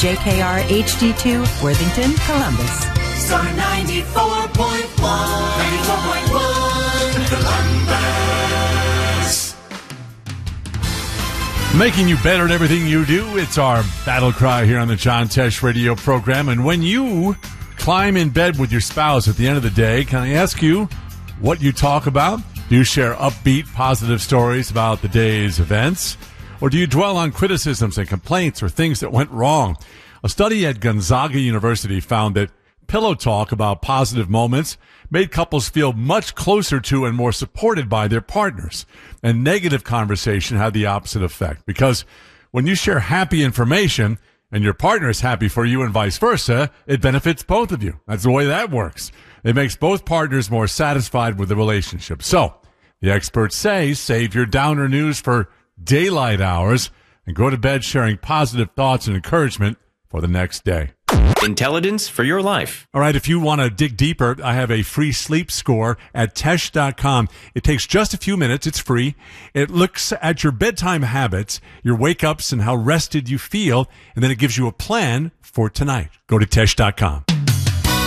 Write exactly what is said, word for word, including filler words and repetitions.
J K R H D two, Worthington, Columbus. Star ninety-four point one. ninety-four point one, Columbus. Making you better at everything you do. It's our battle cry here on the John Tesh radio program. And when you climb in bed with your spouse at the end of the day, can I ask you what you talk about? Do you share upbeat, positive stories about the day's events? Or do you dwell on criticisms and complaints or things that went wrong? A study at Gonzaga University found that pillow talk about positive moments made couples feel much closer to and more supported by their partners. And negative conversation had the opposite effect, because when you share happy information and your partner is happy for you and vice versa, it benefits both of you. That's the way that works. It makes both partners more satisfied with the relationship. So, the experts say save your downer news for daylight hours and go to bed sharing positive thoughts and encouragement for the next day. Intelligence for your life. All right, if you want to dig deeper, I have a free sleep score at Tesh dot com. It takes just a few minutes. It's free. It looks at your bedtime habits, your wake-ups, and how rested you feel, and then it gives you a plan for tonight. Go to Tesh dot com.